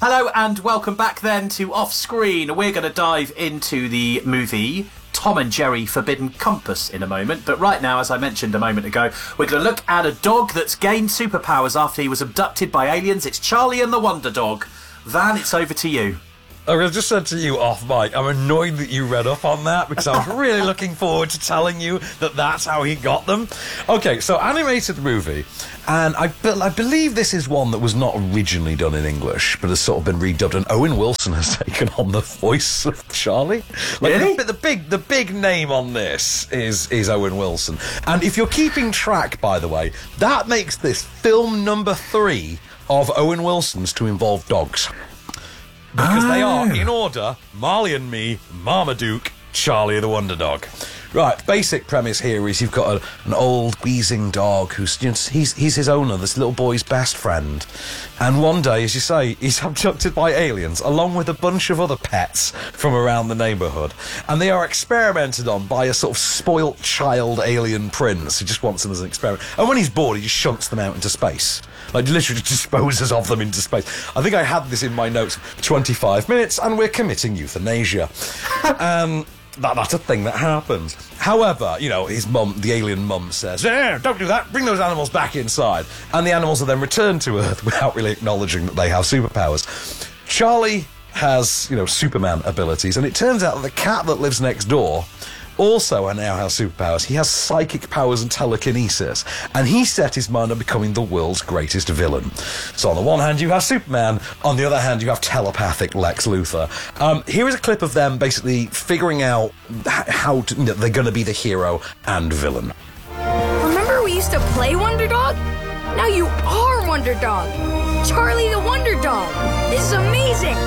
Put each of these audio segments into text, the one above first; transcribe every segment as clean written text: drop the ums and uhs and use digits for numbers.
Hello and welcome back then to Off Screen. We're going to dive into the movie Tom and Jerry Forbidden Compass in a moment, but right now, as I mentioned a moment ago, we're going to look at a dog that's gained superpowers after he was abducted by aliens. It's Charlie and the Wonder Dog. Van, it's over to you. I just said to you off mic, I'm annoyed that you read up on that because I was really looking forward to telling you that that's how he got them. Okay, so animated movie, and I believe this is one that was not originally done in English, but has sort of been redubbed, and Owen Wilson has taken on the voice of Charlie. Really? The big name on this is Owen Wilson. And if you're keeping track, by the way, that makes this film number 3 of Owen Wilson's to involve dogs. Because they are, in order, Marley and Me, Marmaduke, Charlie the Wonder Dog. Right, basic premise here is you've got an old wheezing dog who's he's his owner, this little boy's best friend. And one day, as you say, he's abducted by aliens along with a bunch of other pets from around the neighbourhood. And they are experimented on by a sort of spoilt child alien prince who just wants them as an experiment. And when he's bored, he just shunts them out into space. Like, literally disposes of them into space. I think I had this in my notes. 25 minutes, and we're committing euthanasia. That's a thing that happens. However, you know, his mum, the alien mum, says, don't do that, bring those animals back inside. And the animals are then returned to Earth without really acknowledging that they have superpowers. Charlie has, you know, Superman abilities, and it turns out that the cat that lives next door also now has superpowers. He has psychic powers and telekinesis, and he set his mind on becoming the world's greatest villain. So on the one hand you have Superman, on the other hand you have telepathic Lex Luthor. Here is a clip of them basically figuring out how they're going to be the hero and villain. Remember we used to play Wonder Dog? Now you are Wonder Dog. Charlie the Wonder Dog. This is amazing.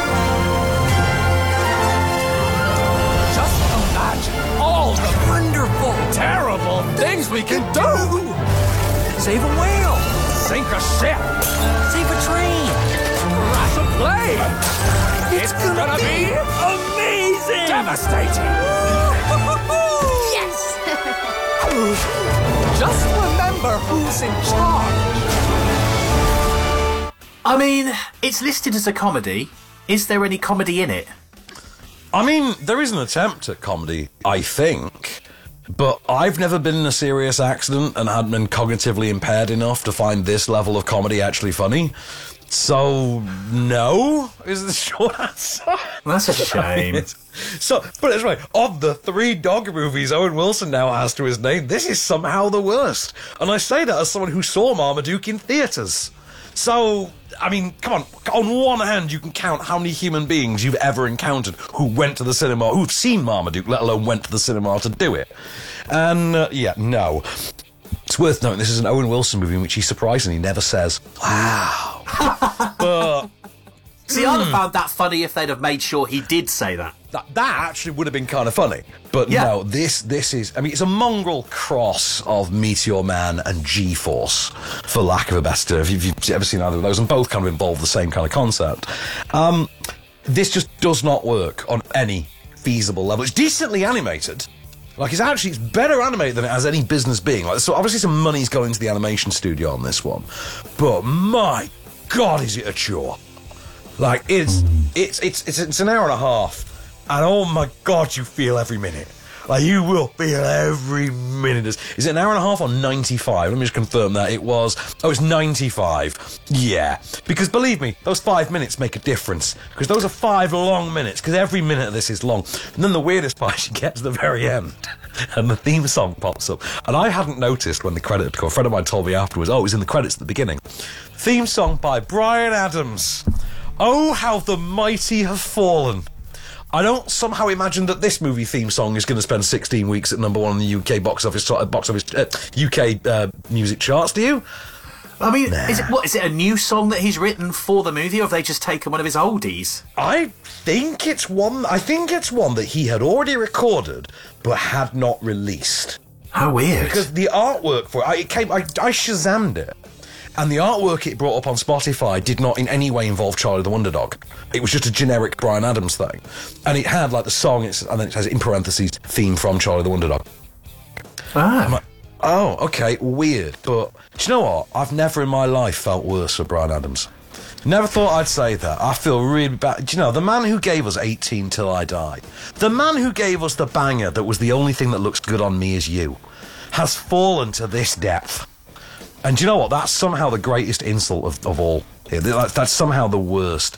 All the wonderful, terrible things we can do! Save a whale! Sink a ship! Save a train! Crash a plane! It's gonna be amazing! Devastating! Yes! Just remember who's in charge! I mean, it's listed as a comedy. Is there any comedy in it? I mean, there is an attempt at comedy, I think, but I've never been in a serious accident and hadn't been cognitively impaired enough to find this level of comedy actually funny. So, no, is the short answer. That's a shame. So, put it this way, of the 3 dog movies Owen Wilson now has to his name, this is somehow the worst. And I say that as someone who saw Marmaduke in theatres. So, I mean, come on one hand you can count how many human beings you've ever encountered who went to the cinema, who've seen Marmaduke, let alone went to the cinema to do it. And, no. It's worth noting this is an Owen Wilson movie in which he surprisingly never says, wow. But... See, I'd have found that funny if they'd have made sure he did say that. That actually would have been kind of funny. But no, this is... I mean, it's a mongrel cross of Meteor Man and G-Force, for lack of a better term, if you've ever seen either of those, and both kind of involve the same kind of concept. This just does not work on any feasible level. It's decently animated. Like, it's better animated than it has any business being. Like, so obviously some money's going to the animation studio on this one. But my God, is it a chore. Like, it's an hour and a half, and oh my God, you feel every minute. Like, you will feel every minute. Is it an hour and a half or 95? Let me just confirm that. It's 95. Yeah. Because believe me, those 5 minutes make a difference. Because those are 5 long minutes, because every minute of this is long. And then the weirdest part, you get to the very end, and the theme song pops up. And I hadn't noticed when the credit had come. A friend of mine told me afterwards, it was in the credits at the beginning. Theme song by Bryan Adams. Oh, how the mighty have fallen. I don't somehow imagine that this movie theme song is going to spend 16 weeks at number 1 on the UK UK music charts, do you? I mean, is it a new song that he's written for the movie, or have they just taken one of his oldies? I think it's one that he had already recorded, but had not released. How weird. Because the artwork for it, I Shazammed it. And the artwork it brought up on Spotify did not in any way involve Charlie the Wonder Dog. It was just a generic Bryan Adams thing. And it had, like, the song, and then it has, in parentheses, theme from Charlie the Wonder Dog. I'm like, oh, okay, weird. But do you know what? I've never in my life felt worse for Bryan Adams. Never thought I'd say that. I feel really bad. Do you know, the man who gave us 18 Till I Die, the man who gave us the banger that was the only thing that looks good on Me Is You, has fallen to this depth. And do you know what? That's somehow the greatest insult of all. That's somehow the worst.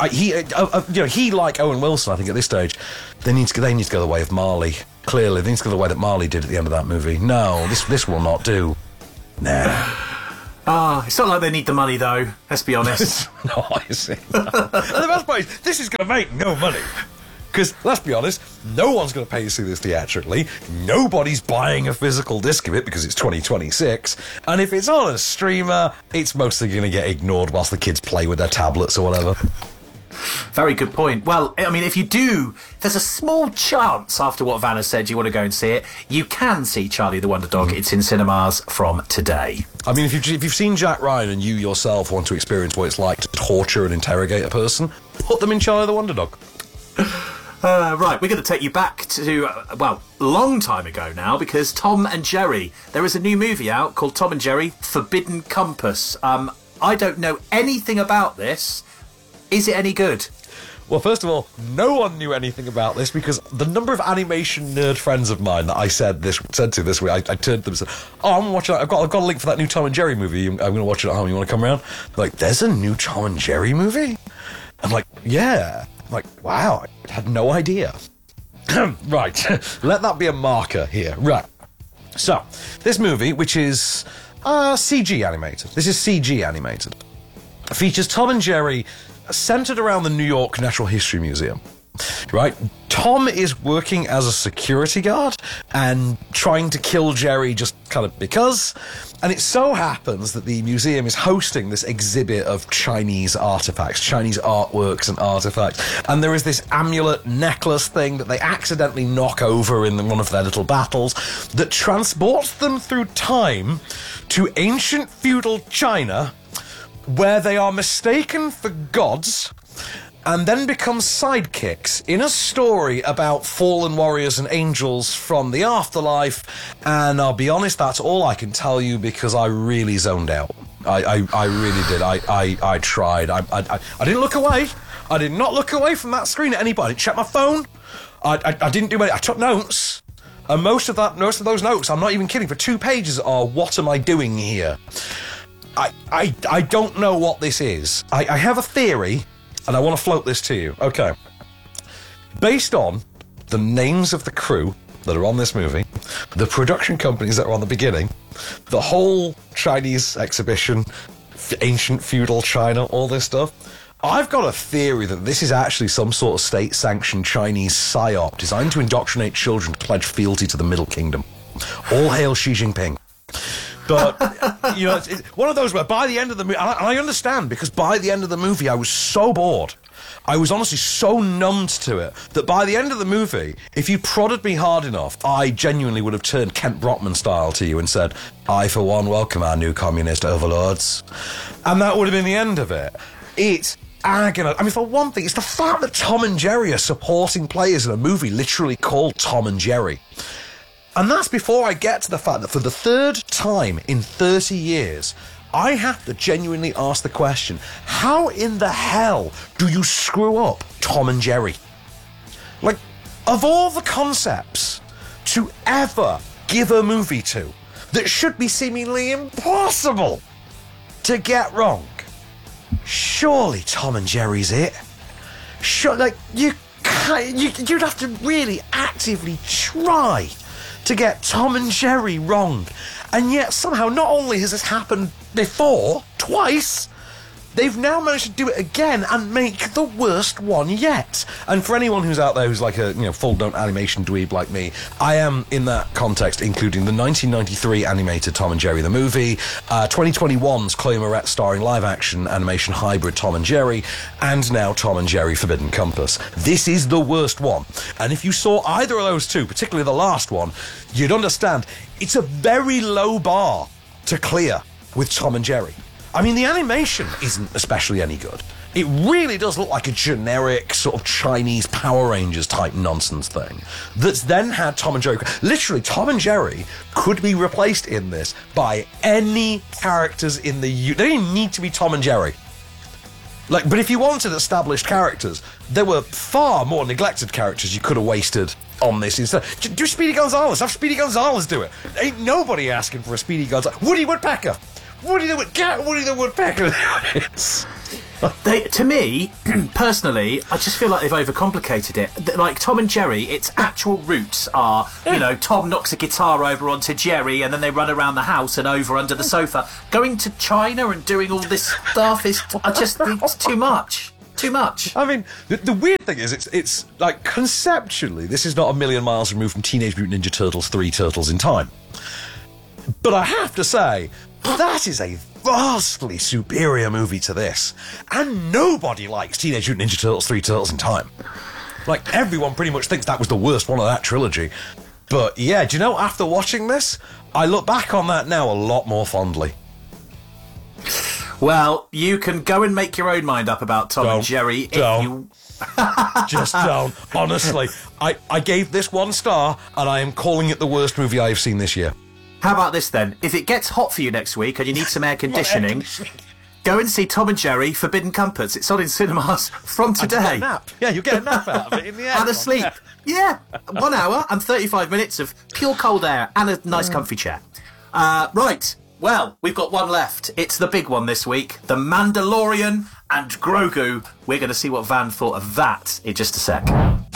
He, like Owen Wilson, I think at this stage, they need to go the way of Marley. Clearly, they need to go the way that Marley did at the end of that movie. No, this will not do. Nah. It's not like they need the money, though. Let's be honest. No, I see. And the best part is, this is going to make no money. Because, let's be honest, no one's going to pay to see this theatrically. Nobody's buying a physical disc of it because it's 2026. And if it's on a streamer, it's mostly going to get ignored whilst the kids play with their tablets or whatever. Very good point. Well, I mean, if you do, there's a small chance after what Vanna said you want to go and see it. You can see Charlie the Wonder Dog. It's in cinemas from today. I mean, if you've seen Jack Ryan and you yourself want to experience what it's like to torture and interrogate a person, put them in Charlie the Wonder Dog. Right, we're going to take you back to, long time ago now, because Tom and Jerry, there is a new movie out called Tom and Jerry Forbidden Compass. I don't know anything about this. Is it any good? Well, first of all, no one knew anything about this because the number of animation nerd friends of mine that I said to this week, I turned to them and said, "Oh, I'm watching. I've got a link for that new Tom and Jerry movie. I'm going to watch it at home. You want to come around?" They're like, "There's a new Tom and Jerry movie?" I'm like, "Yeah." I'm like, "Wow, I had no idea." Right, let that be a marker here. Right. So, this movie, which is CG animated. This is CG animated. Features Tom and Jerry centered around the New York Natural History Museum. Right? Tom is working as a security guard and trying to kill Jerry just kind of because. And it so happens that the museum is hosting this exhibit of Chinese artifacts, Chinese artworks and artifacts. And there is this amulet necklace thing that they accidentally knock over in one of their little battles that transports them through time to ancient feudal China, where they are mistaken for gods and then become sidekicks in a story about fallen warriors and angels from the afterlife. And I'll be honest, that's all I can tell you because I really zoned out. I really did. I tried. I didn't look away. I did not look away from that screen at anybody. I didn't check my phone. I didn't do anything. I took notes. And most of those notes, I'm not even kidding, for 2 pages are, what am I doing here? I don't know what this is. I have a theory, and I want to float this to you. Okay. Based on the names of the crew that are on this movie, the production companies that are on the beginning, the whole Chinese exhibition, ancient feudal China, all this stuff, I've got a theory that this is actually some sort of state-sanctioned Chinese psyop designed to indoctrinate children to pledge fealty to the Middle Kingdom. All hail Xi Jinping. But, you know, it's one of those where by the end of the movie, and I understand, because by the end of the movie I was so bored, I was honestly so numbed to it, that by the end of the movie, if you prodded me hard enough, I genuinely would have turned Kent Brockman style to you and said, "I, for one, welcome our new communist overlords." And that would have been the end of it. It's agonizing. I mean, for one thing, it's the fact that Tom and Jerry are supporting players in a movie literally called Tom and Jerry. And that's before I get to the fact that for the third time in 30 years, I have to genuinely ask the question, how in the hell do you screw up Tom and Jerry? Like, of all the concepts to ever give a movie to that should be seemingly impossible to get wrong, surely Tom and Jerry's it. Sure, like, you'd have to really actively try to get Tom and Jerry wrong. And yet somehow not only has this happened before, twice, they've now managed to do it again and make the worst one yet. And for anyone who's out there who's like a full-blown animation dweeb like me, I am in that context including the 1993 animated Tom and Jerry the movie, 2021's Chloe Moretz starring live-action animation hybrid Tom and Jerry, and now Tom and Jerry Forbidden Compass. This is the worst one. And if you saw either of those two, particularly the last one, you'd understand it's a very low bar to clear with Tom and Jerry. I mean, the animation isn't especially any good. It really does look like a generic sort of Chinese Power Rangers type nonsense thing that's then had Tom and Jerry. Literally, Tom and Jerry could be replaced in this by any characters in the... They don't even need to be Tom and Jerry. Like, but if you wanted established characters, there were far more neglected characters you could have wasted on this instead. Do Speedy Gonzales. Have Speedy Gonzales do it. Ain't nobody asking for a Speedy Gonzales. Woody Woodpecker. Woody the Woodpecker. To me, personally, I just feel like they've overcomplicated it. Like Tom and Jerry, its actual roots are, Tom knocks a guitar over onto Jerry and then they run around the house and over under the sofa. Going to China and doing all this stuff I just think it's too much. Too much. I mean, the weird thing is, it's like, conceptually, this is not a million miles removed from Teenage Mutant Ninja Turtles 3 Turtles in Time. But I have to say, that is a vastly superior movie to this. And nobody likes Teenage Mutant Ninja Turtles 3 Turtles in Time. Like, everyone pretty much thinks that was the worst one of that trilogy. But yeah, do you know, after watching this, I look back on that now a lot more fondly. Well, you can go and make your own mind up about Tom and Jerry. Just don't. Honestly, I gave this 1 star, and I am calling it the worst movie I have seen this year. How about this then? If it gets hot for you next week and you need some air conditioning, go and see Tom and Jerry Forbidden Compass. It's on in cinemas from today. Get a nap. Yeah, you'll get a nap out of it in the air. And a sleep. Yeah, 1 hour and 35 minutes of pure cold air and a nice comfy chair. Right, well, we've got one left. It's the big one this week. The Mandalorian and Grogu. We're going to see what Van thought of that in just a sec.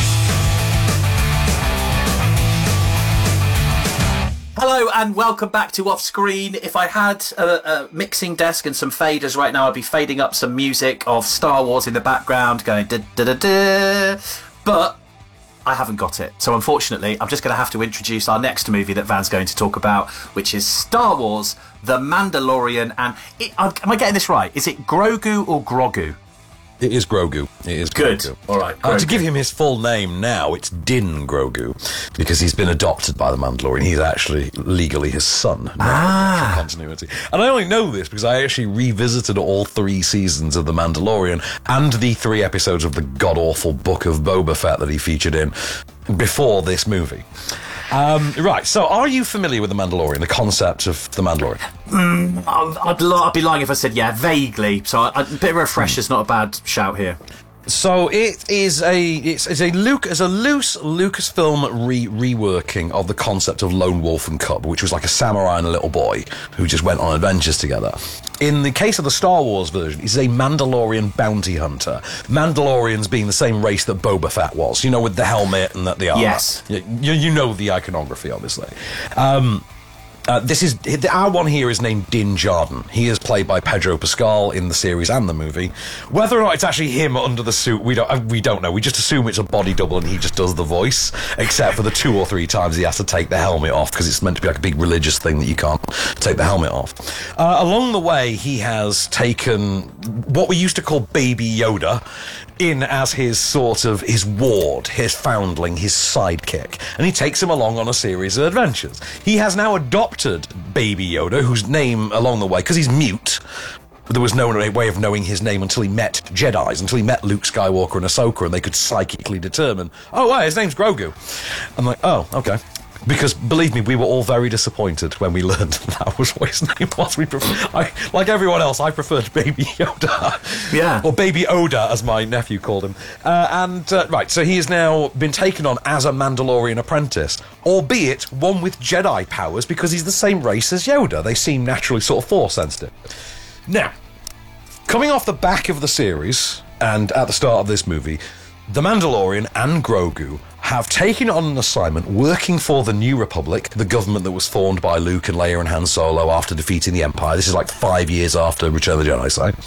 Hello and welcome back to Off Screen. If I had a mixing desk and some faders right now, I'd be fading up some music of Star Wars in the background, going da-da-da-da. But I haven't got it. So unfortunately, I'm just going to have to introduce our next movie that Van's going to talk about, which is Star Wars, The Mandalorian. And am I getting this right? Is it Grogu or Grogu? It is Grogu. It is Good. Grogu. All right. To give him his full name now, it's Din Grogu, because he's been adopted by the Mandalorian. He's actually legally his son. For continuity. And I only know this because I actually revisited all 3 seasons of The Mandalorian and the 3 episodes of the god-awful Book of Boba Fett that he featured in before this movie. Right, so are you familiar with The Mandalorian, the concept of The Mandalorian? I'd be lying if I said yeah, vaguely. So a bit of a refresher's not a bad shout here. So it is a loose Lucasfilm reworking of the concept of Lone Wolf and Cub, which was like a samurai and a little boy who just went on adventures together. In the case of the Star Wars version, it's a Mandalorian bounty hunter. Mandalorians being the same race that Boba Fett was, with the helmet and the armor. Yes. You know the iconography, obviously. Our one here is named Din Djarin. He is played by Pedro Pascal in the series and the movie. Whether or not it's actually him under the suit, we don't know. We just assume it's a body double and he just does the voice, except for the 2 or 3 times he has to take the helmet off because it's meant to be like a big religious thing that you can't take the helmet off. Along the way, he has taken what we used to call Baby Yoda in as his ward, his foundling, his sidekick, and he takes him along on a series of adventures. He has now adopted Baby Yoda, whose name along the way, because he's mute, there was no way of knowing his name until he met Jedis, until he met Luke Skywalker and Ahsoka, and they could psychically determine, his name's Grogu. I'm like, oh, okay. Because, believe me, we were all very disappointed when we learned that was what his name was. Like everyone else, I preferred Baby Yoda. Yeah. Or Baby Oda, as my nephew called him. Right, so he has now been taken on as a Mandalorian apprentice, albeit one with Jedi powers, because he's the same race as Yoda. They seem naturally sort of Force-sensitive. Now, coming off the back of the series, and at the start of this movie, The Mandalorian and Grogu have taken on an assignment working for the New Republic, the government that was formed by Luke and Leia and Han Solo after defeating the Empire. This is like 5 years after Return of the Jedi, say.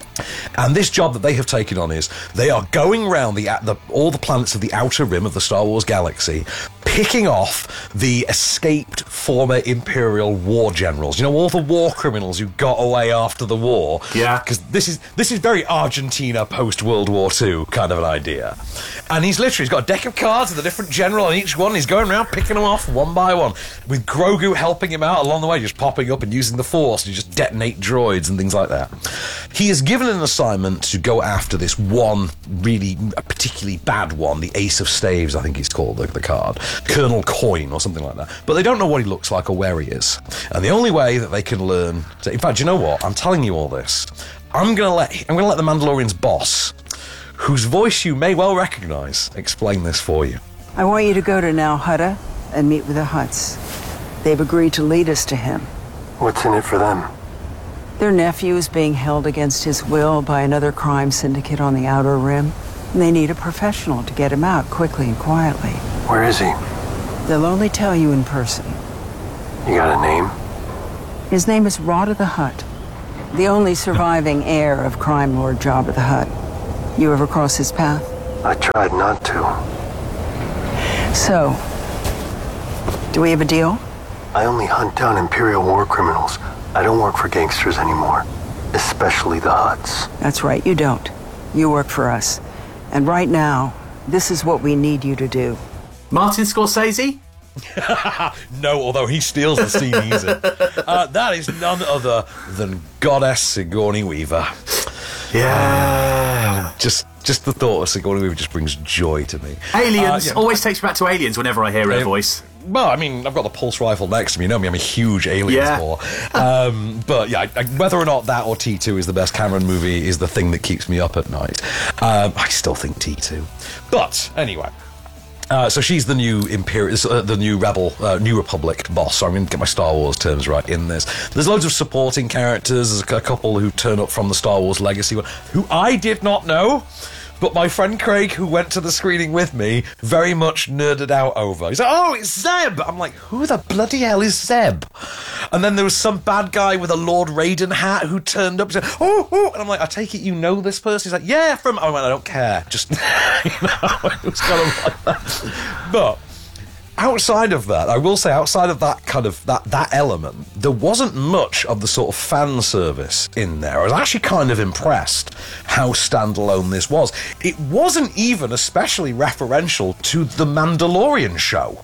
And this job that they have taken on is they are going around all the planets of the outer rim of the Star Wars galaxy, picking off the escaped former Imperial war generals. All the war criminals who got away after the war. Yeah. Because this is very Argentina post-World War II kind of an idea. And he's got a deck of cards with a different general on each one. He's going around picking them off one by one, with Grogu helping him out along the way, just popping up and using the Force to just detonate droids and things like that. He is given an assignment to go after this one a particularly bad one, the Ace of Staves, I think he's called, the card. Colonel Coin or something like that. But they don't know what he looks like or where he is. And the only way that they can learn... In fact, you know what? I'm telling you all this. I'm gonna let the Mandalorian's boss, whose voice you may well recognize, explain this for you. I want you to go to Nal Hutta and meet with the Hutts. They've agreed to lead us to him. What's in it for them? Their nephew is being held against his will by another crime syndicate on the Outer Rim. And they need a professional to get him out quickly and quietly. Where is he? They'll only tell you in person. You got a name? His name is Rada the Hutt, the only surviving heir of crime lord Jabba the Hutt. You ever cross his path? I tried not to. So, do we have a deal? I only hunt down Imperial war criminals. I don't work for gangsters anymore. Especially the Hutts. That's right, you don't. You work for us. And right now, this is what we need you to do. Martin Scorsese? No, although he steals the scene he's in. That is none other than Goddess Sigourney Weaver. Yeah. Just the thought of Sigourney Weaver just brings joy to me. Aliens. Always takes me back to Aliens whenever I hear her voice. Well, I mean, I've got the pulse rifle next to me. You know me, I'm a huge Aliens whore. But yeah, whether or not that or T2 is the best Cameron movie is the thing that keeps me up at night. I still think T2. But anyway. So she's the new the new Rebel, New Republic boss. So I'm going to get my Star Wars terms right in this. There's loads of supporting characters. There's a couple who turn up from the Star Wars Legacy one, who I did not know. But my friend Craig, who went to the screening with me, very much nerded out over. He's like, oh, it's Zeb! I'm like, who the bloody hell is Zeb? And then there was some bad guy with a Lord Raiden hat who turned up and said, oh, and I'm like, I take it you know this person? He's like, yeah, from... I went, I don't care. Just, it was kind of like that. But... outside of that, I will say, outside of that kind of that element, there wasn't much of the sort of fan service in there. I was actually kind of impressed how standalone this was. It wasn't even especially referential to The Mandalorian show.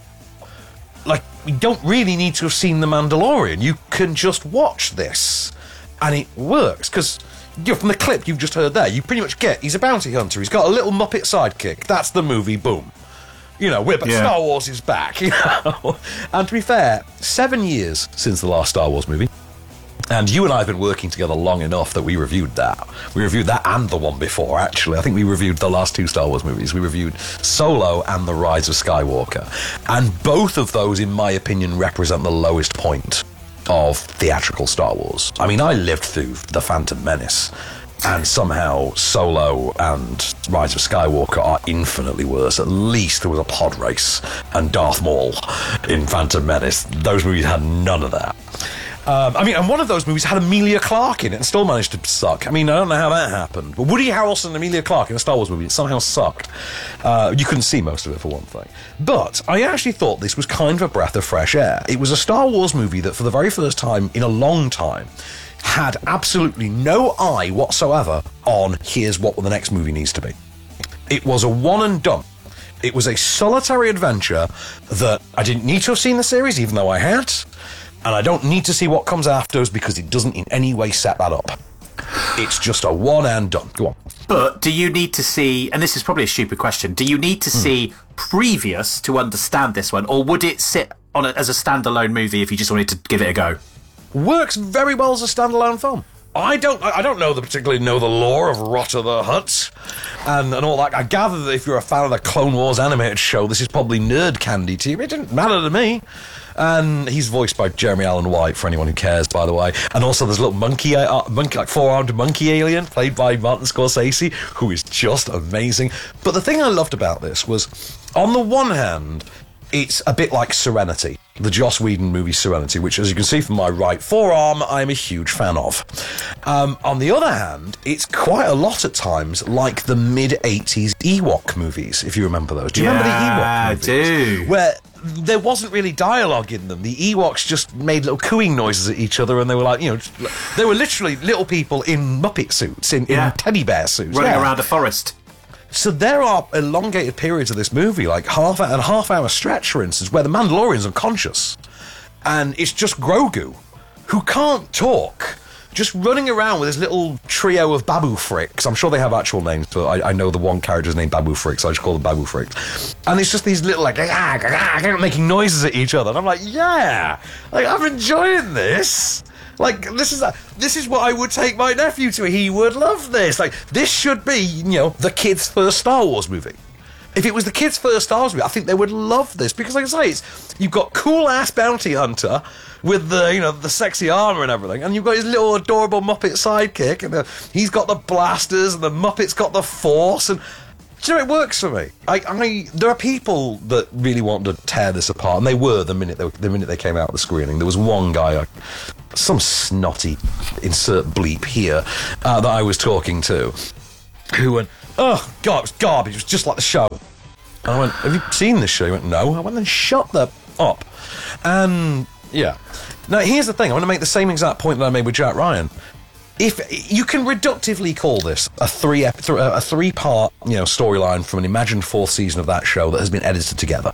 Like, you don't really need to have seen The Mandalorian. You can just watch this, and it works, because... from the clip you've just heard there, you pretty much get, he's a bounty hunter, he's got a little Muppet sidekick, that's the movie, boom. You know, but Star Wars is back, you know. And to be fair, 7 years since the last Star Wars movie. And you and I have been working together long enough that we reviewed that. We reviewed that and the one before, actually. I think we reviewed the last 2 Star Wars movies. We reviewed Solo and The Rise of Skywalker. And both of those, in my opinion, represent the lowest point of theatrical Star Wars. I mean, I lived through The Phantom Menace. And somehow Solo and Rise of Skywalker are infinitely worse. At least there was a pod race and Darth Maul in Phantom Menace. Those movies had none of that. I mean, and one of those movies had Emilia Clarke in it and still managed to suck. I mean, I don't know how that happened. But Woody Harrelson and Emilia Clarke in a Star Wars movie, it somehow sucked. You couldn't see most of it, for one thing. But I actually thought this was kind of a breath of fresh air. It was a Star Wars movie that, for the very first time in a long time, had absolutely no eye whatsoever on here's what the next movie needs to be. It was a one and done. It was a solitary adventure that I didn't need to have seen the series, even though I had, and I don't need to see what comes afterwards because it doesn't in any way set that up. It's just a one and done. Go on. But do you need to see, and this is probably a stupid question, do you need to see previous to understand this one, or would it sit on it as a standalone movie if you just wanted to give it a go? Works very well as a standalone film. I don't particularly know the lore of Rotter the Hutt and all that. I gather that if you're a fan of the Clone Wars animated show, this is probably nerd candy to you. It didn't matter to me. And he's voiced by Jeremy Allen White, for anyone who cares, by the way. And also there's a little monkey, like 4-armed monkey alien, played by Martin Scorsese, who is just amazing. But the thing I loved about this was, on the one hand, it's a bit like Serenity, the Joss Whedon movie Serenity, which, as you can see from my right forearm, I'm a huge fan of. On the other hand, it's quite a lot at times like the mid-80s Ewok movies, if you remember those. Do you remember the Ewok movies? I do. Where there wasn't really dialogue in them. The Ewoks just made little cooing noises at each other, and they were like, you know, they were literally little people in Muppet suits, in teddy bear suits. Running around a forest. So there are elongated periods of this movie, like half-hour stretch, for instance, where the Mandalorian's unconscious. And it's just Grogu, who can't talk, just running around with his little trio of Babu Fricks. I'm sure they have actual names, but I know the one character's named Babu Frick, so I just call them Babu Fricks. And it's just these little, like, making noises at each other. And I'm like, yeah, like, I'm enjoying this. Like, this is what I would take my nephew to. He would love this. Like, this should be, the kids' first Star Wars movie. If it was the kids' first Star Wars movie, I think they would love this because, like I say, you've got cool-ass bounty hunter with the sexy armor and everything, and you've got his little adorable Muppet sidekick, and he's got the blasters, and the Muppet's got the Force, and it works for me. There are people that really want to tear this apart, and they were the minute they came out of the screening. There was one guy, some snotty insert bleep here, that I was talking to, who went, "Oh God, it was garbage. It was just like the show." And I went, "Have you seen this show?" He went, "No." I went, "Then shut up." And yeah. Now here's the thing. I want to make the same exact point that I made with Jack Ryan. If you can reductively call this a three-part storyline from an imagined fourth season of that show that has been edited together.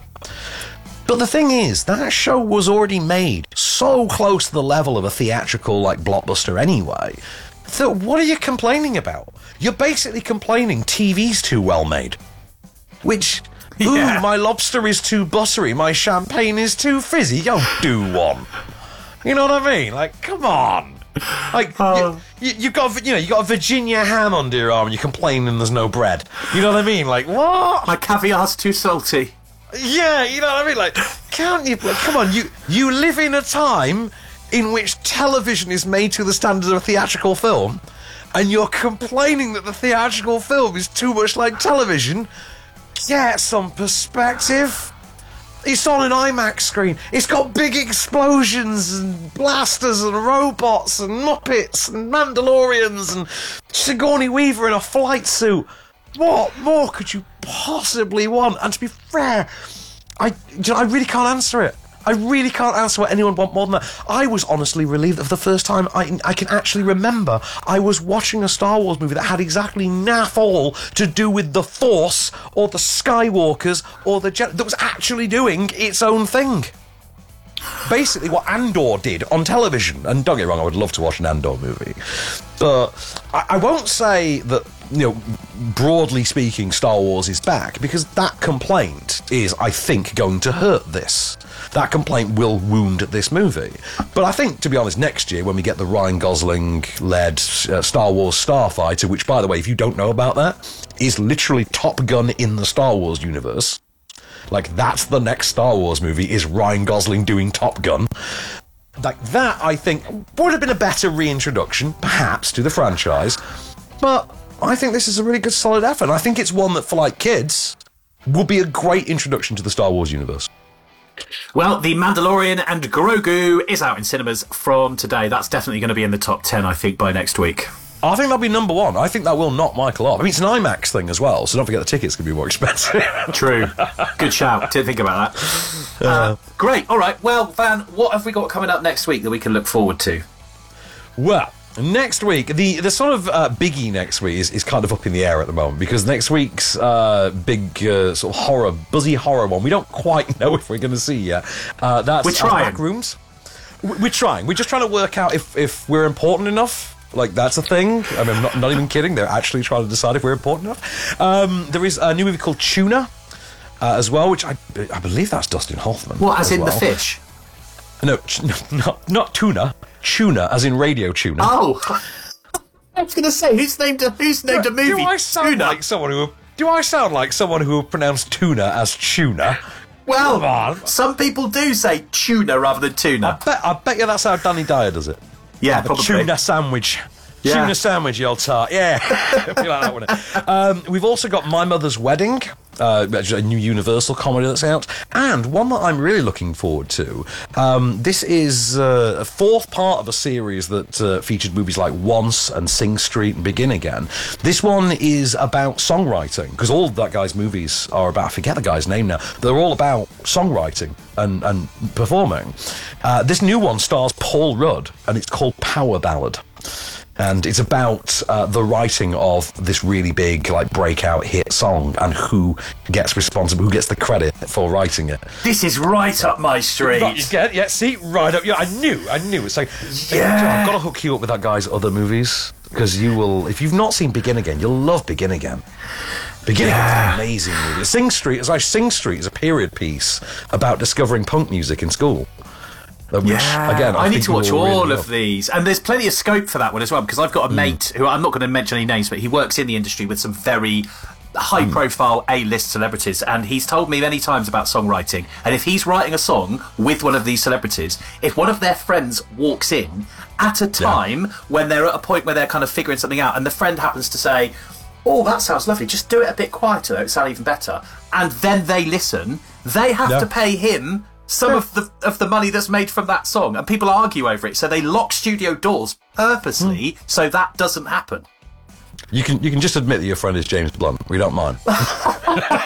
But the thing is, that show was already made so close to the level of a theatrical blockbuster anyway. So what are you complaining about? You're basically complaining TV's too well made. Which, Yeah. Ooh, my lobster is too buttery, my champagne is too fizzy. Yo, do one. You know what I mean? Like, come on. Like, you've got a Virginia ham under your arm and you're complaining there's no bread. You know what I mean? Like, what? My caviar's too salty. Yeah, you know what I mean? Like, can't you? Come on, you live in a time in which television is made to the standards of a theatrical film, and you're complaining that the theatrical film is too much like television. Get some perspective. It's on an IMAX screen. It's got big explosions and blasters and robots and Muppets and Mandalorians and Sigourney Weaver in a flight suit. What more could you possibly want? And to be fair, I really can't answer it. I really can't answer what anyone want more than that. I was honestly relieved that for the first time I can actually remember I was watching a Star Wars movie that had exactly naff all to do with the Force or the Skywalkers or the Jedi, that was actually doing its own thing. Basically what Andor did on television. And don't get me wrong, I would love to watch an Andor movie. But I won't say that, broadly speaking, Star Wars is back, because that complaint is, I think, going to hurt this. That complaint will wound this movie. But I think, to be honest, next year, when we get the Ryan Gosling-led Star Wars Starfighter, which, by the way, if you don't know about that, is literally Top Gun in the Star Wars universe. Like, that's the next Star Wars movie, is Ryan Gosling doing Top Gun. Like, that, I think, would have been a better reintroduction, perhaps, to the franchise. But I think this is a really good, solid effort. And I think it's one that, for, kids, will be a great introduction to the Star Wars universe. Well, The Mandalorian and Grogu is out in cinemas from today. That's definitely going to be in the top 10, I think, by next week. I think that'll be number one. I think that will knock Michael off. I mean, it's an IMAX thing as well, so don't forget the tickets can be more expensive. True. Good shout. Didn't think about that. Great. All right. Well, Van, what have we got coming up next week that we can look forward to? Well, next week, the sort of biggie next week is kind of up in the air at the moment, because next week's big sort of buzzy horror one, we don't quite know if we're going to see yet. That's We're trying. Back Rooms. We're trying. We're just trying to work out if we're important enough. Like, that's a thing. I mean, I'm not even kidding. They're actually trying to decide if we're important enough. There is a new movie called Tuna as well, which I believe that's Dustin Hoffman. What, as in the fish? No, not tuna. Tuna, as in radio tuna. Oh! I was going to say, who's named a movie? Do I sound like someone who would pronounce tuna as tuna? Well, Come on. Some people do say tuna rather than tuna. I bet you that's how Danny Dyer does it. Yeah, The probably. tuna sandwich. Yeah. Tuna sandwich, you old tart. Yeah. It'd be like that, wouldn't it? We've also got My Mother's Wedding, a new Universal comedy that's out, and one that I'm really looking forward to. This is a fourth part of a series that featured movies like Once and Sing Street and Begin Again. This one is about songwriting, because all of that guy's movies are about, I forget the guy's name now, they're all about songwriting and performing. This new one stars Paul Rudd, and it's called Power Ballad. And it's about the writing of this really big, breakout hit song, and who gets responsible, who gets the credit for writing it. This is right up my street. Right, you get it? Yeah, see, right up. Yeah, I knew. It's like, Yeah. I've got to hook you up with that guy's other movies, because you will. If you've not seen Begin Again, you'll love Begin Again. Begin Again is an amazing movie. Sing Street is a period piece about discovering punk music in school. Which, again, I need think to watch you will all really of love. these. And there's plenty of scope for that one as well, because I've got a mate who, I'm not going to mention any names, but he works in the industry with some very high-profile A-list celebrities, and he's told me many times about songwriting. And if he's writing a song with one of these celebrities, if one of their friends walks in at a time when they're at a point where they're kind of figuring something out, and the friend happens to say, "Oh, that sounds lovely, just do it a bit quieter, it'll sound even better," and then they listen, they have to pay him some of the money that's made from that song, and people argue over it, so they lock studio doors purposely so that doesn't happen. You can just admit that your friend is James Blunt. We don't mind.